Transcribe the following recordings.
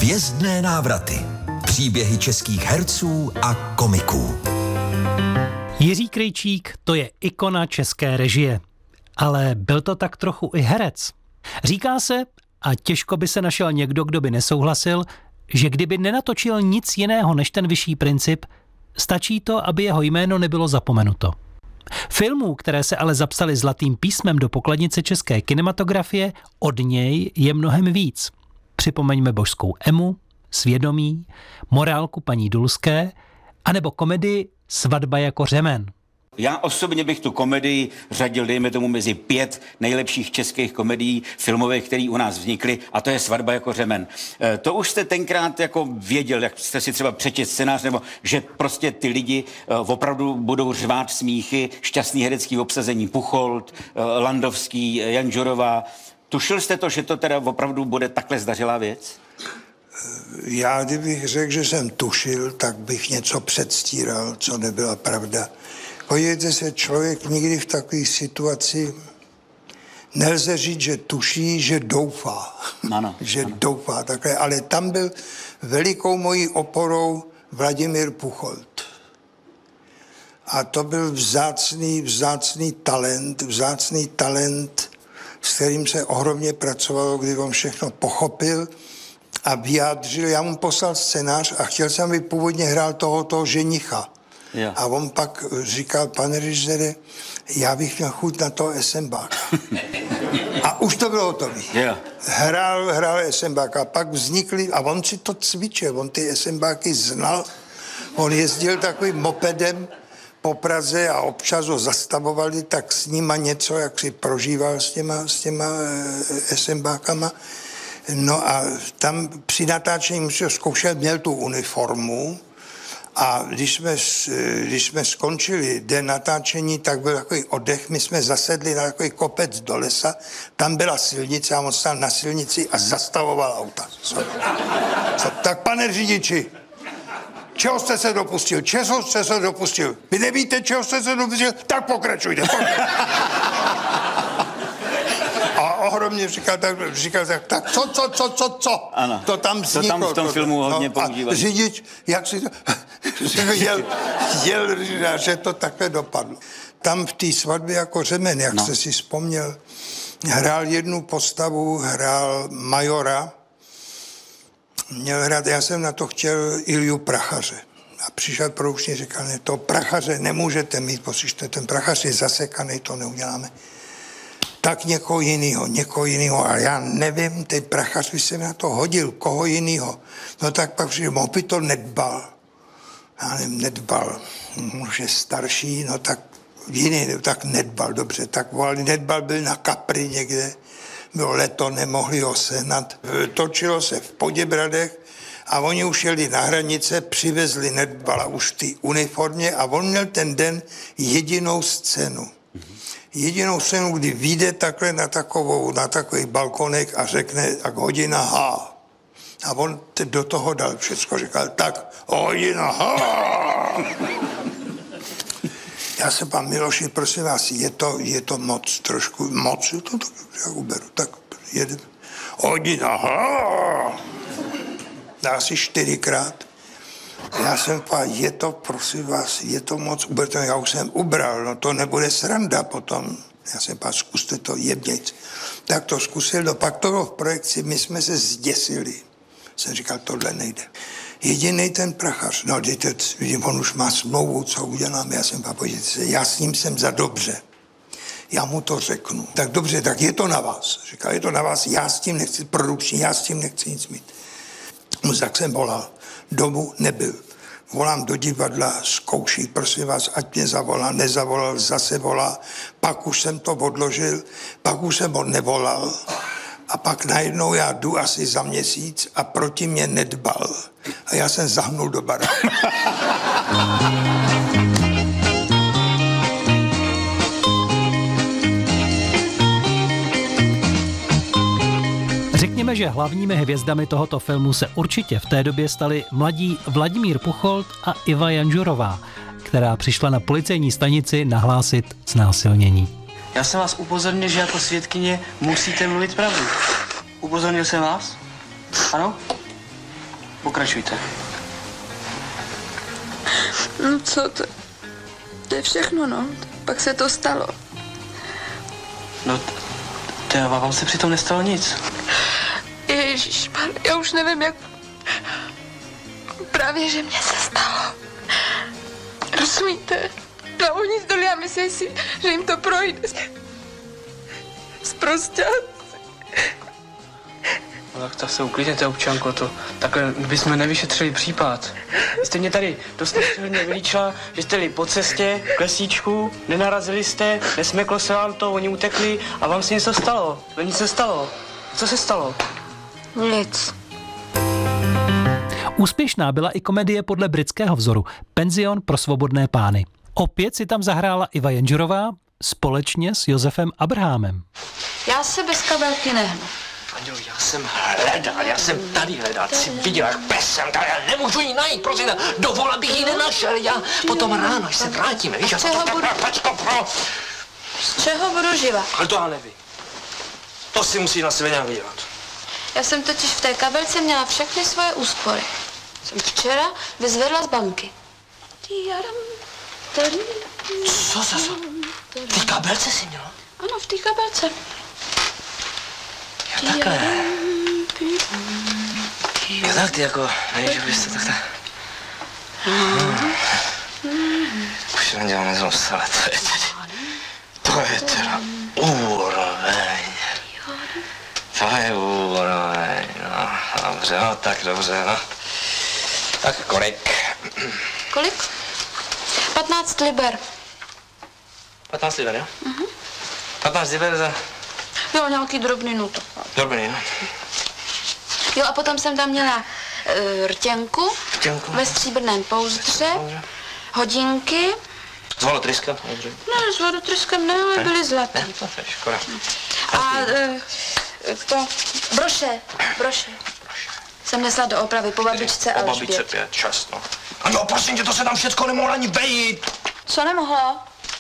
Hvězdné návraty. Příběhy českých herců a komiků. Jiří Krejčík, to je ikona české režie. Ale byl to tak trochu i herec. Říká se, a těžko by se našel někdo, kdo by nesouhlasil, že kdyby nenatočil nic jiného než Ten vyšší princip, stačí to, aby jeho jméno nebylo zapomenuto. Filmů, které se ale zapsaly zlatým písmem do pokladnice české kinematografie, od něj je mnohem víc. Připomeňme Božskou Emu, Svědomí, Morálku paní Dulské, anebo komedii Svatba jako řemen. Já osobně bych tu komedii řadil, dejme tomu, mezi 5 nejlepších českých komedií filmových, které u nás vznikly, a to je Svatba jako řemen. To už jste tenkrát jako věděl, jak jste si třeba přečet scénář, nebo že prostě ty lidi opravdu budou řvát smíchy, šťastný herecký obsazení Pucholt, Landovský, Janžurová. Tušil jste to, že to teda opravdu bude takhle zdařilá věc? Já kdybych řekl, že jsem tušil, tak bych něco předstíral, co nebyla pravda. Podívejte se, člověk nikdy v takové situaci nelze říct, že tuší, že doufá. Ano, že ano. Doufá takhle. Ale tam byl velikou mojí oporou Vladimír Pucholt. A to byl vzácný talent, s kterým se ohromně pracovalo, kdy on všechno pochopil a vyjádřil. Já mu poslal scénář a chtěl jsem, aby původně hrál toho ženicha. Yeah. A on pak říkal, pane režisére, já bych měl chuť na toho Esenbáka. A už to bylo hotové. Yeah. Hrál Esenbáka, pak vznikly, a on si to cvičil, on ty Esenbáky znal, on jezdil takovým mopedem po Praze a občas ho zastavovali, tak s nima něco, jak si prožíval s těma Esenbákama. No a tam při natáčení zkoušel, měl tu uniformu. A když jsme skončili den natáčení, tak byl takový oddech, my jsme zasedli na takový kopec do lesa, tam byla silnice a on stál na silnici a zastavoval auta. Tak pane řidiči, čeho jste se dopustil? Vy nevíte, čeho jste se dopustil? Tak pokračujte. A ohromně říkal tak co? Ano. To tam vzniklo. To tam v tom filmu hodně používají. Řidič, jak si to... jel, že to takhle dopadlo. Tam v té Svatbě jako řemen, jak jste si vzpomněl, hrál jednu postavu, hrál majora. Měl hrát, já jsem na to chtěl Ilju Prachaře. A přišel produkční, říkal, ne, to Prachaře nemůžete mít, protože ten Prachař je zasekaný, to neuděláme. Tak někoho jiného, ale já nevím, teď Prachař by se mi na to hodil, koho jiného. No tak pak přišel, by to nedbal. Já nevím, nedbal, už je starší, no tak jiný, tak nedbal, dobře, tak volali, nedbal byl na Kapri někde, bylo leto, nemohli ho sehnat. Točilo se v Poděbradech a oni už jeli na hranice, přivezli nedbala už v té uniformě a on měl ten den jedinou scénu, kdy vyjde takhle na takový balkonek a řekne tak hodina H. A on do toho dal všecko, říkal, tak hodina H. Já se pán Miloši, prosím vás, je to moc, trošku moc, to já uberu, tak jedem. Hodina H. Dá si 4krát. Já jsem pán, prosím vás, je to moc, uberte, já už jsem ubral, no to nebude sranda potom. Já jsem pán, zkuste to jebnějc. Tak to zkusil, no pak to bylo v projekci, my jsme se zděsili. Jsem říkal, tohle nejde. Jedinej ten Prachař, no dejte, on už má smlouvu, co uděláme, já jsem pán, podívejte se, já s ním jsem za dobře. Já mu to řeknu. Tak dobře, tak je to na vás. Říkal, je to na vás, já s tím nechci produkční, já s tím nechci nic mít. No tak jsem volal. Domů nebyl. Volám do divadla, zkouší, prosím vás, ať mě zavolá, nezavolal, zase volá. Pak už jsem to odložil, pak už jsem ho nevolal. A pak najednou já jdu asi za měsíc a proti mě nedbal. A já jsem zahnul do baráku. Řekněme, že hlavními hvězdami tohoto filmu se určitě v té době stali mladí Vladimír Pucholt a Iva Janžurová, která přišla na policejní stanici nahlásit znásilnění. Já jsem vás upozornil, že jako svědkyně musíte mluvit pravdu. Upozornil jsem vás? Ano? Pokračujte. No co, to je všechno, no. Pak se to stalo. No, vám se přitom nestalo nic. Ježišmar, já už nevím, jak... Právě, že mě se stalo. Rozumíte? No, oni zdali a myslí si, že jim to projde. Sprostě. No tak se uklidněte, občanko, to takhle bychom nevyšetřili případ. Vy jste mě tady dost hodně vylíčila, že jste jeli po cestě, k lesíčku, nenarazili jste, nesmeklo se vám to, oni utekli a vám se něco stalo. No nic se stalo. Co se stalo? Nic. Úspěšná byla i komedie podle britského vzoru Penzion pro svobodné pány. Opět si tam zahrála Iva Jenžurová společně s Josefem Abrahamem. Já se bez kabelky nehnu. Andělo, já jsem tady hledal, ty jsi viděl, jak pes jsem tady, já nemůžu ji najít, prosím, dovol, abych ji nenašel, já potom ráno, až se vrátíme, víš, Z čeho budu živa? Ale to já nevím. To si musí na sebe nějak vydělat. Já jsem totiž v té kabelce měla všechny svoje úspory. Jsem včera vyzvedla z banky. Co? V té kabelce jsi měla? Ano, v té kabelce. Jo, takhle. Jo, tak ty jako, nevíš, že bys to takhle... Už se nedělám nezlost, ale to je teda úroveň. To je úroveň, no, dobře, no, tak dobře, no. Tak kolik? Kolik? 15 liber. 15 liber, jo? 15 liber za... Jo, nějaký drobný nuto. Drobný, no. Jo, a potom jsem tam měla rtěnku ve stříbrném pouzdře, hodinky. S volotryskem? Ne, s vodotryskem ne, ale byly zlaté. Ne, to je škoda. A to broše. Jsem nesla do opravy po babičce Alžbětě. Alžbětě. Po babičce 5, 6, no. A jo, prosím tě, to se tam všecko nemohlo ani vejít. Co nemohlo?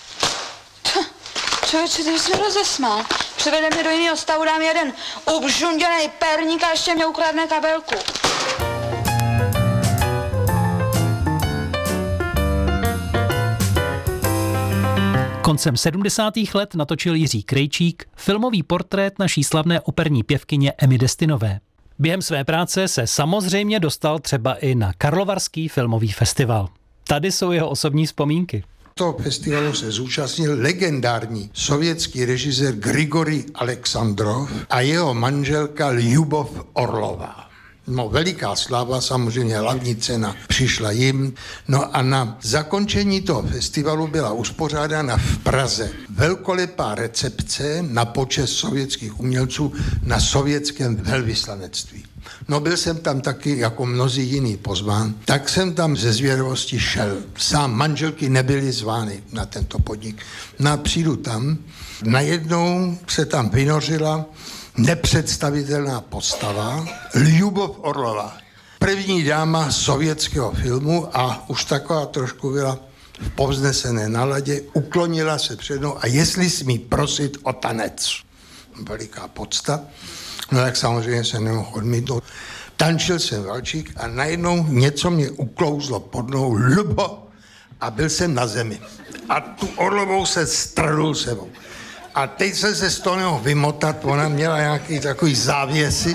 Člověče, ty jsi rozesmál. Přivede mě do jiného stavu, dám jeden ubžunděnej perník a ještě mě ukradne kabelku. Koncem 70. let natočil Jiří Krejčík filmový portrét naší slavné operní pěvkyně Emmy Destinové. Během své práce se samozřejmě dostal třeba i na Karlovarský filmový festival. Tady jsou jeho osobní vzpomínky. Toho festivalu se zúčastnil legendární sovětský režisér Grigorij Aleksandrov a jeho manželka Ljubov Orlová. No, veliká sláva, samozřejmě hlavní cena přišla jim. No a na zakončení toho festivalu byla uspořádána v Praze velkolepá recepce na počest sovětských umělců na sovětském velvyslanectví. No, byl jsem tam taky jako mnozí jiný pozván, tak jsem tam ze zvědavosti šel. Sám manželky nebyly zvány na tento podnik. No a přijdu tam, najednou se tam vynořila nepředstavitelná postava Ljubov Orlová. První dáma sovětského filmu a už taková trošku byla v povznesené náladě, uklonila se před mnou a jestli smí prosit o tanec. Veliká podsta. No tak samozřejmě se nemohl odmítnout. Tančil jsem valčík a najednou něco mě uklouzlo pod nohou, Lubo, a byl jsem na zemi. A tu Orlovou se strhnul sebou. A teď jsem se z toho nemohl vymotat, ona měla nějaký takový závěsy,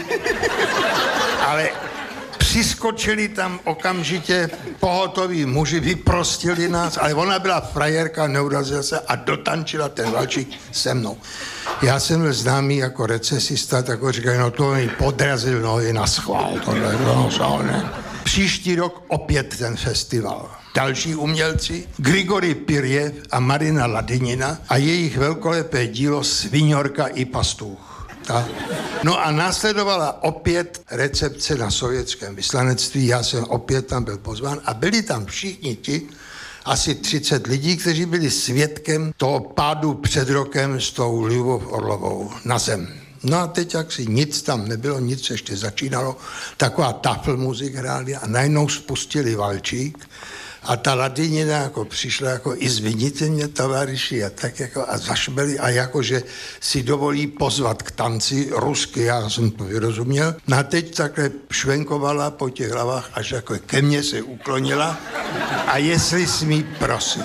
ale přiskočili tam okamžitě pohotoví muži, vyprostili nás, ale ona byla frajerka, neurazila se a dotančila ten valčík se mnou. Já jsem byl známý jako recesista, tak ho říkali, no to mi podrazil nohy na schvál, tohle bylo ne. Příští rok opět ten festival. Další umělci, Grigorij Pirjev a Marina Ladinina a jejich velkolepé dílo Sviňorka i pastůch. Tak. No a následovala opět recepce na sovětském vyslanectví, já jsem opět tam byl pozván a byli tam všichni ti, asi 30 lidí, kteří byli svědkem toho pádu před rokem s tou Ljubov Orlovou na zem. No a teď jak si nic tam nebylo, nic ještě začínalo, taková tafl muzik hráli a najednou spustili valčík A ta ladinina jako přišla jako i zviníte mě, tovaryši, a tak jako a zašbeli a jakože si dovolí pozvat k tanci rusky, já jsem to vyrozuměl. No a teď takhle švenkovala po těch hlavách, až jako ke mně se uklonila a jestli smí prosit.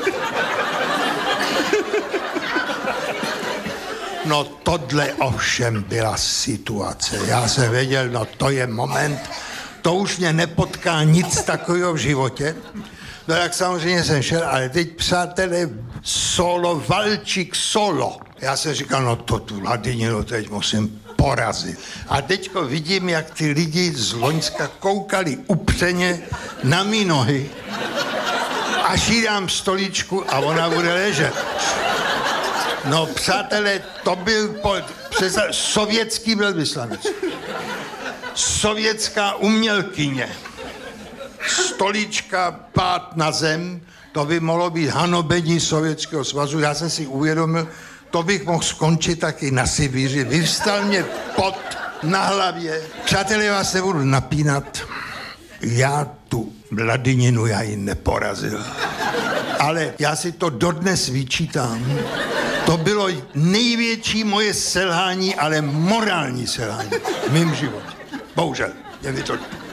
No tohle ovšem byla situace. Já jsem věděl, no to je moment, to už mě nepotká nic takového v životě. No jak samozřejmě jsem šel, ale teď přátelé, solo, valčík solo. Já jsem říkal, no to tu ladininu teď musím porazit. A teďko vidím, jak ty lidi z Loňska koukali upřeně na mý nohy, až jí dám stoličku a ona bude ležet. No přátelé, to byl sovětský velvyslanec. Sovětská umělkyně. Stolička, pád na zem, to by mohlo být hanobení Sovětského svazu. Já jsem si uvědomil, to bych mohl skončit taky na Sibiři. Vyvstal mě pot na hlavě. Přátelé, já vás nebudu napínat. Já tu ladininu, já ji neporazil. Ale já si to dodnes vyčítám. To bylo největší moje selhání, ale morální selhání v mém životě. Bohužel, je mi to